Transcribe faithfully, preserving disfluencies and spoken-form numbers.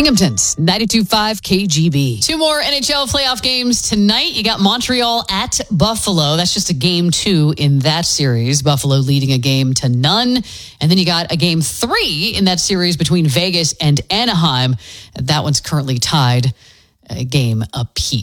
Binghamton's ninety-two point five K G B. Two more N H L playoff games tonight. You got Montreal at Buffalo. That's just a game two in that series. Buffalo leading a game to none. And then you got a game three in that series between Vegas and Anaheim. That one's currently tied a game apiece.